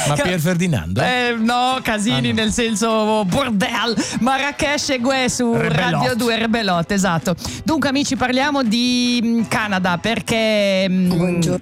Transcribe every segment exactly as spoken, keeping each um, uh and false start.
Ma Pier Ferdinando? Eh, no, casini, ah, no. Nel senso bordel. Marrakesh e Gue su Rebelot. Radio due, Rebelot, esatto. Dunque amici, parliamo di Canada perché Buongiorno.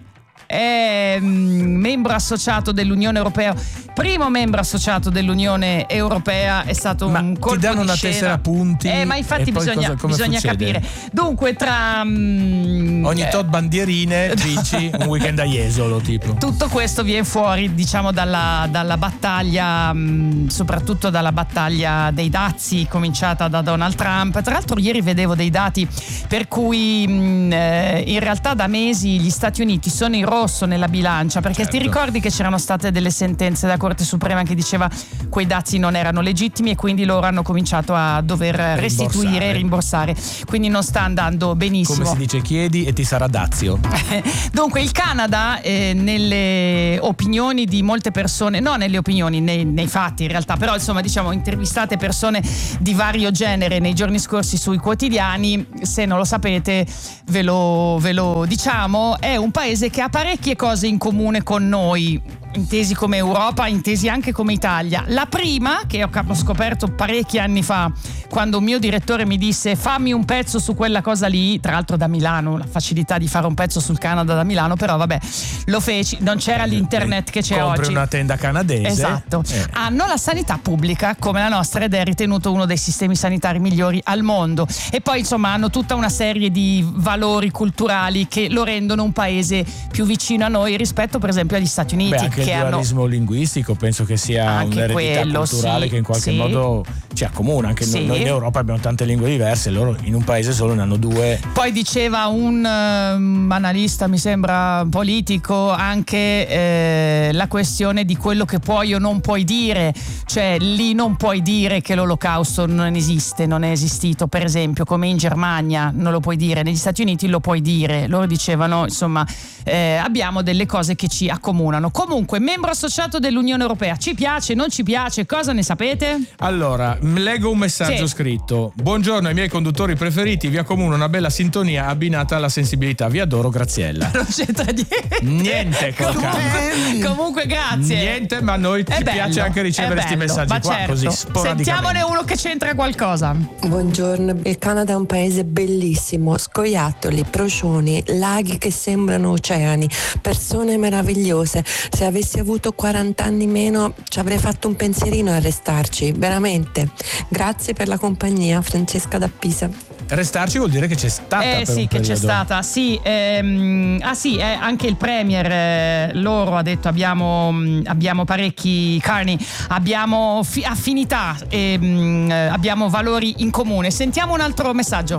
è membro associato dell'Unione Europea, primo membro associato dell'Unione Europea. È stato ma un colpo ti danno di una scena. tessera a punti, eh, ma infatti e poi bisogna, cosa, come bisogna capire. Dunque tra mm, ogni eh, tot bandierine vinci un weekend a Jesolo tipo. Tutto questo viene fuori, diciamo, dalla, dalla battaglia, mh, soprattutto dalla battaglia dei dazi cominciata da Donald Trump. Tra l'altro ieri vedevo dei dati per cui mh, eh, in realtà da mesi gli Stati Uniti sono in rosso nella bilancia, perché certo. Ti ricordi che c'erano state delle sentenze della Corte Suprema che diceva quei dazi non erano legittimi e quindi loro hanno cominciato a dover restituire e rimborsare, quindi non sta andando benissimo. Come si dice, chiedi e ti sarà dazio. Dunque il Canada eh, nelle opinioni di molte persone, no nelle opinioni, nei, nei fatti in realtà, però insomma diciamo intervistate persone di vario genere nei giorni scorsi sui quotidiani, se non lo sapete ve lo, ve lo diciamo, è un paese che ha parecchie cose in comune con noi, intesi come Europa, intesi anche come Italia. La prima, che ho scoperto parecchi anni fa, quando un mio direttore mi disse fammi un pezzo su quella cosa lì, tra l'altro da Milano, la facilità di fare un pezzo sul Canada da Milano, però vabbè, lo feci, non c'era l'internet che c'è Compri oggi. una tenda canadese. Esatto. Eh. Hanno la sanità pubblica come la nostra ed è ritenuto uno dei sistemi sanitari migliori al mondo. E poi insomma hanno tutta una serie di valori culturali che lo rendono un paese più vicino a noi rispetto per esempio agli Stati Uniti. Beh, anche che il pluralismo hanno... linguistico penso che sia Anche un'eredità quello, culturale sì, che in qualche sì. modo ci accomuna. Anche Sì. noi in Europa abbiamo tante lingue diverse, loro in un paese solo ne hanno due. Poi diceva un um, analista, mi sembra politico, anche eh, la questione di quello che puoi o non puoi dire, cioè lì non puoi dire che l'olocausto non esiste, non è esistito, per esempio, come in Germania non lo puoi dire, negli Stati Uniti lo puoi dire. Loro dicevano, insomma, eh, abbiamo delle cose che ci accomunano. Comunque, membro associato dell'Unione Europea, ci piace, non ci piace, cosa ne sapete? Allora, leggo un messaggio Sì. scritto. Buongiorno ai miei conduttori preferiti, vi accomuna una bella sintonia abbinata alla sensibilità. Vi adoro, Graziella. Non c'entra niente. Niente, col comunque, comunque grazie. Niente, ma a noi È ci bello, piace anche ricevere è questi bello, messaggi ma qua, certo. così sporadicamente. Sentiamone uno che c'entra qualcosa. Buongiorno, il Canada è un paese bellissimo, scoiattoli, procioni, laghi che sembrano oceani, persone meravigliose. Se avessi avuto quaranta anni meno ci avrei fatto un pensierino a restarci, veramente. Grazie per la compagnia, Francesca da Pisa. Restarci vuol dire che c'è stata Eh per sì, un che c'è periodo. stata, sì. Ehm, ah sì, eh, anche il premier eh, loro ha detto abbiamo, mh, abbiamo parecchi Carney, abbiamo fi- affinità e mh, abbiamo valori in comune. Sentiamo un altro messaggio.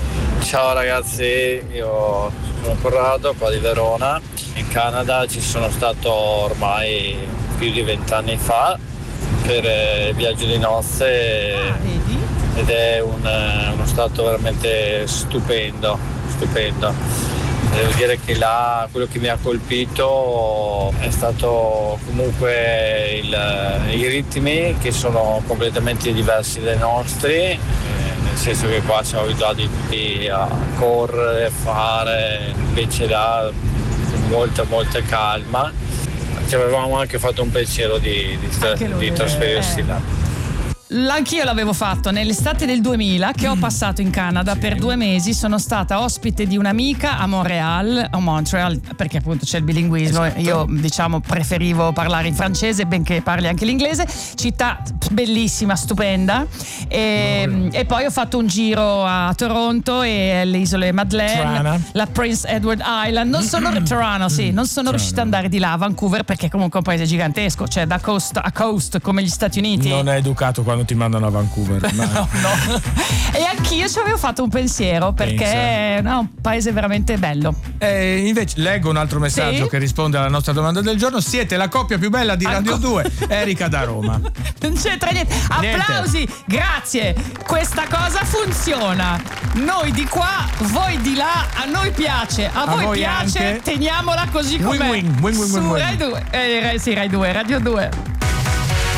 Ciao ragazzi, io sono Corrado qua di Verona. In Canada ci sono stato ormai più di vent'anni fa per eh, viaggio di nozze. Ah, vedi? Ed è un, uno stato veramente stupendo, stupendo. Devo dire che là quello che mi ha colpito è stato comunque il, i ritmi che sono completamente diversi dai nostri, eh, nel senso che qua siamo abituati tutti a correre, a fare, invece là molta molta calma. Ci avevamo anche fatto un pensiero di, di, tra- di trasferirsi eh. là. Anch'io l'avevo fatto nell'estate del duemila che ho passato in Canada per due mesi. Sono stata ospite di un'amica a Montreal, a Montreal, perché appunto c'è il bilinguismo. Esatto. Io diciamo preferivo parlare in francese benché parli anche l'inglese. Città bellissima, stupenda. E, e poi ho fatto un giro a Toronto e alle isole Madeleine, Toronto. la Prince Edward Island. Non sono Toronto, sì, non sono riuscita ad andare di là a Vancouver perché comunque è un paese gigantesco, cioè da coast a coast come gli Stati Uniti. Non è educato quando ti mandano a Vancouver. Ma... no, no. E anch'io ci avevo fatto un pensiero perché è no, un paese veramente bello. E invece leggo un altro messaggio Sì? che risponde alla nostra domanda del giorno. Siete la coppia più bella di Radio Ancora? due, Erika da Roma. Non c'entra niente. Applausi, Niente. grazie. Questa cosa funziona. Noi di qua, voi di là, a noi piace, a, A voi, voi piace, anche. teniamola così com'è. Win-win, win-win, Su win-win. Rai due, eh, sì, Rai due, Radio due.